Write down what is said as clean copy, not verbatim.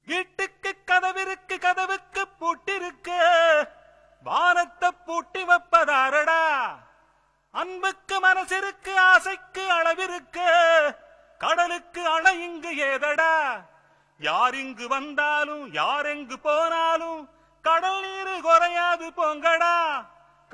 வீட்டுக்கு கதவிருக்கு கதவுக்கு பூட்டிருக்கு வானத்தை பூட்டி வைப்பதாரடா அன்புக்கு மனசிற்கு ஆசைக்கு அளவிருக்கு கடலுக்கு அணை இங்கு ஏதடா யார் இங்கு வந்தாலும் யார் எங்கு போனாலும் கடல் நீரு குறையாது போங்கடா